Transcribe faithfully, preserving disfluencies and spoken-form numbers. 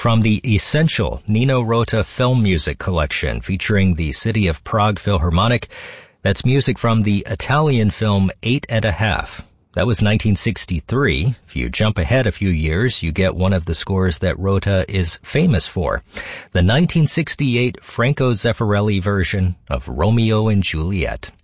from the Essential Nino Rota Film Music Collection featuring the City of Prague Philharmonic. That's music from the Italian film Eight and a Half. That was nineteen sixty-three. If you jump ahead a few years, you get one of the scores that Rota is famous for, the nineteen sixty-eight Franco Zeffirelli version of Romeo and Juliet.